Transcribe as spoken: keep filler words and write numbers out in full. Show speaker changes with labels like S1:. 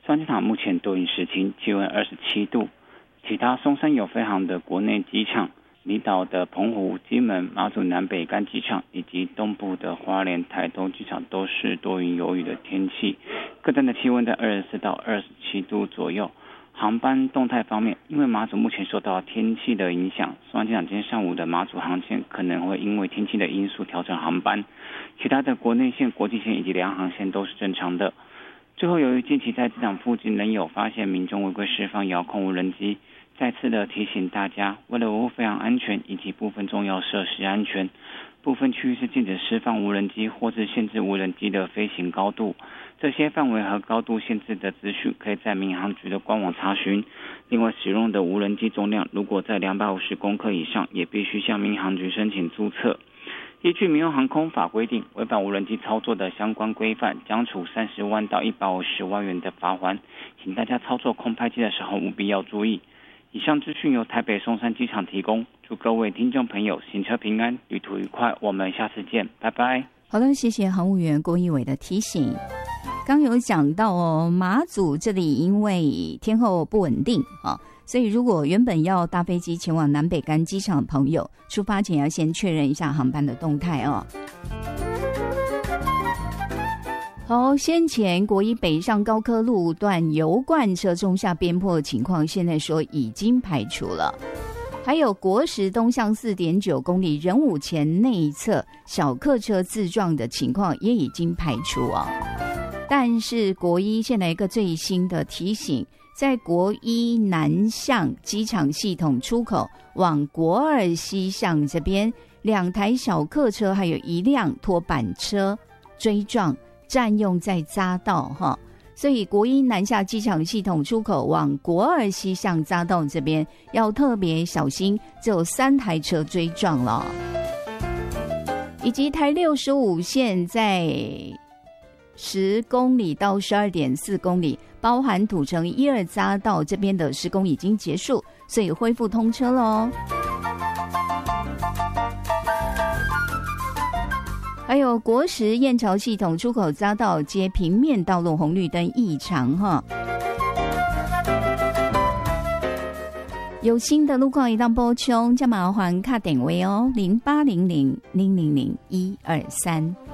S1: 双机场目前多云时晴，气温二十七度。其他松山有飞航的国内机场，离岛的澎湖、金门、马祖南北干机场以及东部的花莲、台东机场都是多云有雨的天气，各站的气温在二十四到二十七度左右。航班动态方面，因为马祖目前受到天气的影响，松山机场今天上午的马祖航线可能会因为天气的因素调整航班，其他的国内线、国际线以及联航线都是正常的。最后，由于近期在机场附近仍有发现民众违规释放遥控无人机，再次的提醒大家，为了维护飞航安全以及部分重要设施安全，部分区域是禁止释放无人机或是限制无人机的飞行高度。这些范围和高度限制的资讯可以在民航局的官网查询。另外，使用的无人机重量如果在两百五十公克以上，也必须向民航局申请注册。依据民用航空法规定，违反无人机操作的相关规范，将处三十万到一百五十万元的罚锾。请大家操作空拍机的时候务必要注意。以上资讯由台北松山机场提供，祝各位听众朋友行车平安，旅途愉快，我们下次见，拜拜。
S2: 好的，谢谢航务员郭一伟的提醒。刚有讲到哦，马祖这里因为天候不稳定啊，所以如果原本要搭飞机前往南北干机场的朋友，出发前要先确认一下航班的动态哦。好，先前国一北上高科路段油罐车中下边坡的情况，现在说已经排除了。还有国十东向 四点九 公里仁武前内侧小客车自撞的情况也已经排除啊。但是国一现在一个最新的提醒，在国一南向机场系统出口往国二西向这边，两台小客车还有一辆拖板车追撞，占用在匝道哈。所以国一南下机场系统出口往国二西向匝道这边要特别小心，只有三台车追撞了。以及台六十五线在十公里到十二点四公里，包含土城一二匝道这边的施工已经结束，所以恢复通车咯。还有国十燕巢系统出口匝道接平面道路红绿灯异常哈，有新的路况一旦补充，就麻烦打电话哦，零八零零零零零一二三。